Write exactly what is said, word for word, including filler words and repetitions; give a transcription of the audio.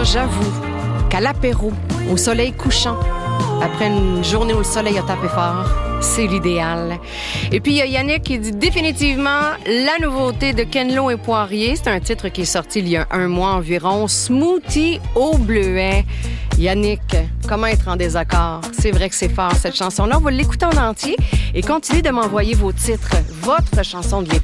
j'avoue qu'à l'apéro, au soleil couchant, après une journée où le soleil a tapé fort, c'est l'idéal. Et puis, il y a Yannick qui dit définitivement la nouveauté de Kenlo et Poirier. C'est un titre qui est sorti il y a un mois environ. Smoothie au bleuet. Yannick, comment être en désaccord? C'est vrai que c'est fort, cette chanson-là. On va l'écouter en entier et continuez de m'envoyer vos titres, votre chanson de l'été.